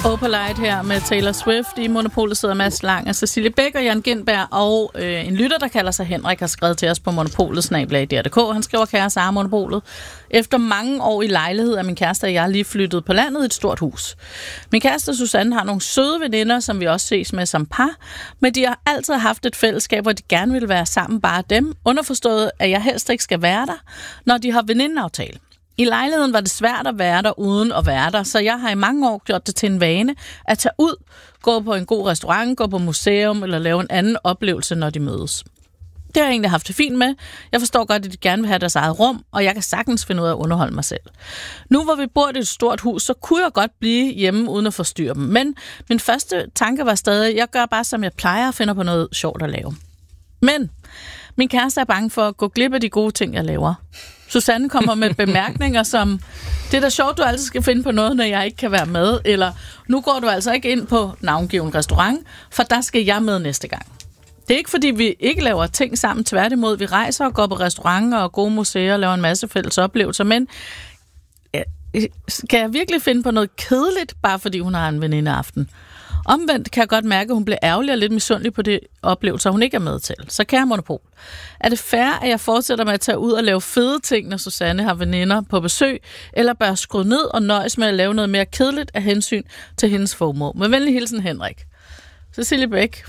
Opalite her med Taylor Swift. I Monopolet sidder Mads Lang og Cecilie Bæk og Jan Gindberg. Og en lytter, der kalder sig Henrik, har skrevet til os på monopolet@dr.dk. Han skriver: kære Sara Monopolet. Efter mange år i lejlighed er min kæreste og jeg lige flyttet på landet i et stort hus. Min kæreste Susanne har nogle søde veninder, som vi også ses med som par. Men de har altid haft et fællesskab, hvor de gerne vil være sammen, bare dem. Underforstået, at jeg helst ikke skal være der, når de har venindeaftale. I lejligheden var det svært at være der uden at være der, så jeg har i mange år gjort det til en vane at tage ud, gå på en god restaurant, gå på museum eller lave en anden oplevelse, når de mødes. Det har jeg egentlig haft det fint med. Jeg forstår godt, at de gerne vil have deres eget rum, og jeg kan sagtens finde ud af at underholde mig selv. Nu hvor vi bor i et stort hus, så kunne jeg godt blive hjemme uden at forstyrre dem. Men min første tanke var stadig, jeg gør bare som jeg plejer og finder på noget sjovt at lave. Men min kæreste er bange for at gå glip af de gode ting, jeg laver. Susanne kommer med bemærkninger som: det er da sjovt, du altid skal finde på noget, når jeg ikke kan være med. Eller: nu går du altså ikke ind på navngiven restaurant, for der skal jeg med næste gang. Det er ikke, fordi vi ikke laver ting sammen. Tværtimod, vi rejser og går på restauranter og gode museer og laver en masse fælles oplevelser. Men skal jeg virkelig finde på noget kedeligt, bare fordi hun har en venindeaften? Omvendt kan jeg godt mærke, at hun bliver ærgerlig og lidt misundelig på det oplevelser, hun ikke er med til. Så kære Monopol, er det fair, at jeg fortsætter med at tage ud og lave fede ting, når Susanne har veninder på besøg, eller bør jeg skrue ned og nøjes med at lave noget mere kedeligt af hensyn til hendes FOMO? Med venlig hilsen, Henrik. Cecilie Bæk.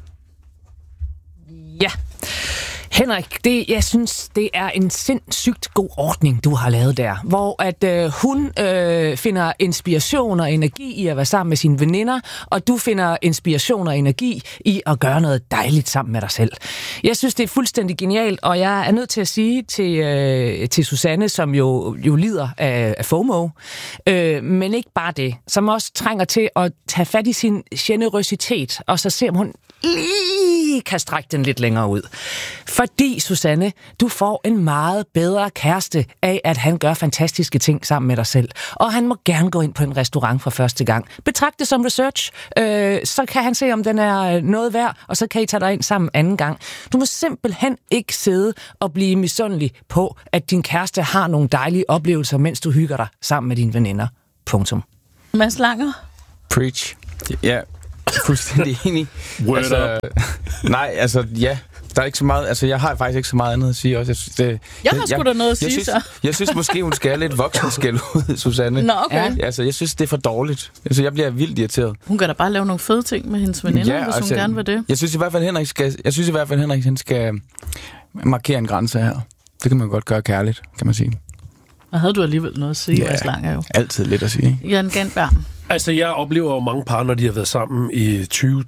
Ja. Henrik, jeg synes, det er en sindssygt god ordning, du har lavet der, hvor at hun finder inspiration og energi i at være sammen med sine veninder, og du finder inspiration og energi i at gøre noget dejligt sammen med dig selv. Jeg synes, det er fuldstændig genialt, og jeg er nødt til at sige til Susanne, som jo lider af FOMO, men ikke bare det, som også trænger til at tage fat i sin generøsitet, og så se, om hun lige kan strække den lidt længere ud. Fordi, Susanne, du får en meget bedre kæreste af, at han gør fantastiske ting sammen med dig selv. Og han må gerne gå ind på en restaurant for første gang. Betragt det som research, så kan han se, om den er noget værd, og så kan I tage dig ind sammen anden gang. Du må simpelthen ikke sidde og blive misundelig på, at din kæreste har nogle dejlige oplevelser, mens du hygger dig sammen med dine veninder. Punktum. Mads Langer? Preach. Ja, fuldstændig enig. Nej, altså, ja. Der er ikke så meget, altså jeg har faktisk ikke så meget andet at sige også. Jeg har sgu da noget at sige, så. Jeg synes måske, hun skal have lidt voksenskæld ud, Susanne. Nå, okay. Ja, altså, jeg synes, det er for dårligt. Altså, jeg bliver vildt irriteret. Hun kan da bare lave nogle fede ting med hendes veninder, hvis hun gerne vil det. Jeg synes i hvert fald, Henrik skal markere en grænse her. Det kan man godt gøre kærligt, kan man sige. Og havde du alligevel noget at sige, Mads Langer jo? Altid lidt at sige. Jan Gindberg. Altså, jeg oplever jo mange par, når de har været sammen i 20,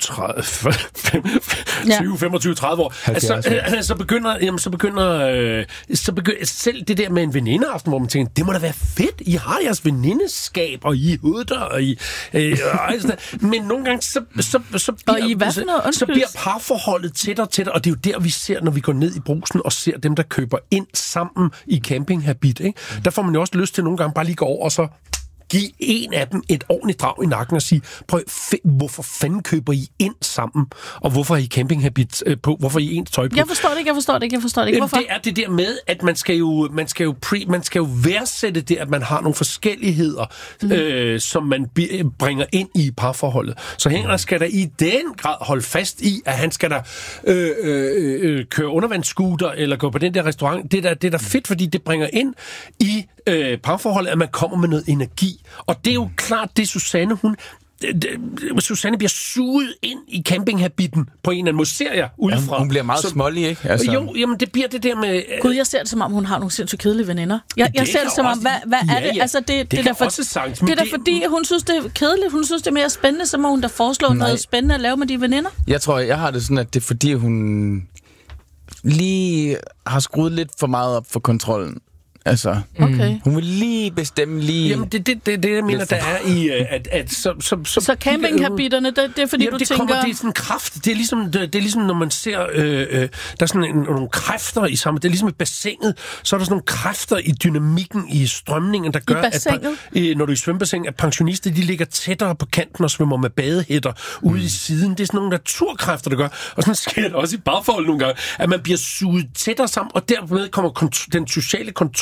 25, 30 år. Så begynder selv det der med en venindeaften, hvor man tænker, det må da være fedt. I har jeres venindeskab, og I huder, og I... men nogle gange, så bliver parforholdet tættere og tættere, og det er jo der, vi ser, når vi går ned i Brugsen og ser dem, der køber ind sammen i campinghabit. Ikke? Der får man jo også lyst til nogle gange bare lige gå over og så give en af dem et ordentligt drag i nakken og sige, prøv, hvorfor fanden køber I ind sammen? Og hvorfor har I campinghabit på? Hvorfor har I ens tøj på? Jeg forstår det ikke. Hvorfor? Det er det der med, at man skal jo værdsætte det, at man har nogle forskelligheder, som man bringer ind i parforholdet. Så Henrik skal der i den grad holde fast i, at han skal der køre undervandsscooter eller gå på den der restaurant. Det er da fedt, fordi det bringer ind i parforholdet, at man kommer med noget energi. Og det er jo klart, det Susanne, Susanne bliver suget ind i campinghabitten på en eller anden måde, ser jeg udefra. Hun bliver meget smålig, ikke? Altså. Jo, jamen det bliver det der med... Gud, jeg ser det som om, hun har nogle sindssygt kedelige veninder. Jeg ser det som om, hvad er det? Altså, det er da fordi, hun synes, det er kedeligt. Hun synes, det er mere spændende, så må hun da foreslå noget spændende at lave med de veninder. Jeg tror, jeg har det sådan, at det er fordi, hun lige har skruet lidt for meget op for kontrollen. Altså, hun vil lige bestemme lige... Jamen, det jeg mener, der er i, at så campinghabiterne, det er fordi, du tænker... Det er sådan en kraft. Det er ligesom, når man ser... der er sådan nogle kræfter i sammen. Det er ligesom i bassinet. Så er der sådan nogle kræfter i dynamikken, i strømningen, der gør, at når du er i svømmebassin, at pensionister, de ligger tættere på kanten og svømmer med badehætter ude i siden. Det er sådan nogle naturkræfter, der gør. Og sådan sker det også i parforhold nogle gange, at man bliver suget tættere sammen, og dermed kommer den sociale kontrol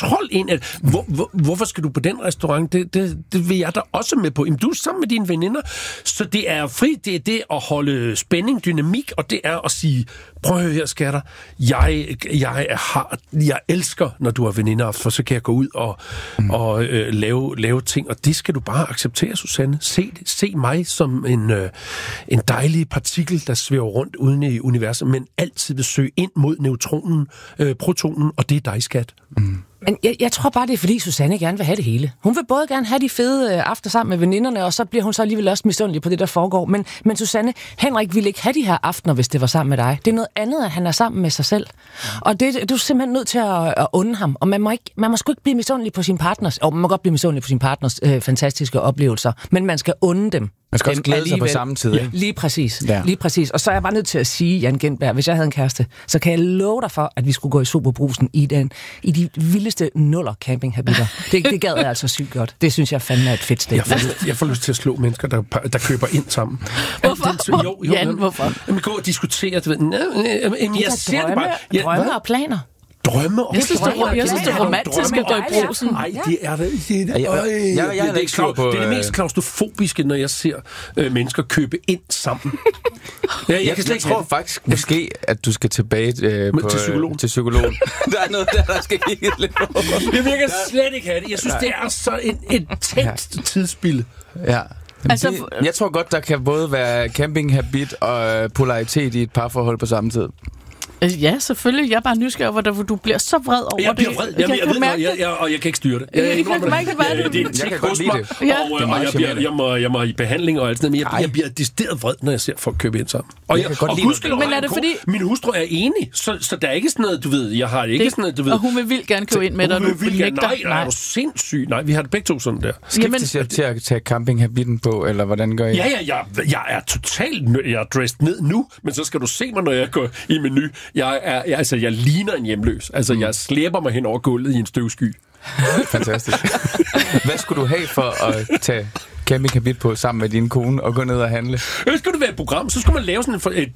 kontrol ind. Hvorfor skal du på den restaurant? Det vil jeg da også med på. Jamen, du er sammen med dine veninder, så det er fri. Det er det at holde spænding, dynamik, og det er at sige, prøv at høre her, skatter. Jeg elsker, når du har veninder, for så kan jeg gå ud og lave ting, og det skal du bare acceptere, Susanne. Se mig som en dejlig partikel, der svæver rundt uden i universet, men altid vil søge ind mod neutronen, protonen, og det er dig, skat. Men jeg tror bare, det er fordi Susanne gerne vil have det hele. Hun vil både gerne have de fede aftener sammen med veninderne, og så bliver hun så alligevel også misundelig på det, der foregår. Men Susanne, Henrik ville ikke have de her aftener, hvis det var sammen med dig. Det er noget andet, at han er sammen med sig selv. Og du er simpelthen nødt til at unde ham. Og man må sgu ikke blive misundelig på sin partners. Man må godt blive misundelig på sin partners fantastiske oplevelser, men man skal unde dem. Man skal også glæde sig på samme tid. Ja, lige præcis. Ja. Lige præcis. Og så er jeg bare nødt til at sige, Jan Gintberg, hvis jeg havde en kæreste, så kan jeg love dig for, at vi skulle gå i Superbrusen i de vildeste nuller campinghabiter. Det gad jeg altså sygt godt. Det synes jeg fandme er et fedt sted. Jeg får lyst til at slå mennesker, der køber ind sammen. Hvorfor? Jan, hvorfor? Jamen, gå og diskutere. Jeg ser det bare. Drømme og planer. Drømme og jeg synes, det er romantisk at gå i brusen. Nej, det er det. Det er det mest klaustrofobiske, når jeg ser mennesker købe ind sammen. Jeg tror faktisk måske, at du skal tilbage til psykologen. Der er noget der skal kigge lidt på. Jeg virker slet ikke have det. Jeg synes, det er så et tæt tidsspil. Ja. Jeg tror godt, der kan både være campinghabit og polaritet i et parforhold på samme tid. Ja, selvfølgelig. Jeg er bare nysgerrig over, hvor du bliver så vred over det. Jeg bliver vred. Jeg kan ikke styre det. Jeg kan mærke det. Jeg kan godt lide det. Og jeg må i behandling og alt sådan noget, men jeg bliver decideret vred, når jeg ser folk købe ind sammen. Og men er det fordi... Min hustru er enig, så der er ikke sådan noget, du ved, jeg har ikke sådan noget, du ved... Og hun vil vildt gerne købe ind med dig, og du vil nægter. Nej, er du sindssyg? Nej, vi har det begge to sådan der. Skiftes jeg til at tage campinghabitten på, eller hvordan gør I? Ja, jeg er totalt... Jeg er dressed ned nu, men så skal du se mig, når jeg går i menu. Jeg ligner en hjemløs. Altså, jeg slæber mig hen over gulvet i en støvsky. Fantastisk. Hvad skulle du have for at tage campinghabit på sammen med din kone og gå ned og handle? Skulle det være et program, så skulle man lave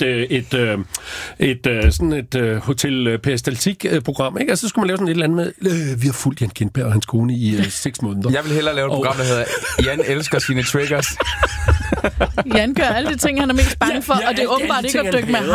sådan et hotel peristaltik-program, ikke? Altså, så skulle man lave sådan et eller andet med, vi har fulgt Jan Gintberg og hans kone i 6 måneder. Jeg vil hellere lave et program, der hedder Jan elsker sine triggers. Jan gør alle de ting, han er mest bange for, og det er åbenbart ikke at dykke med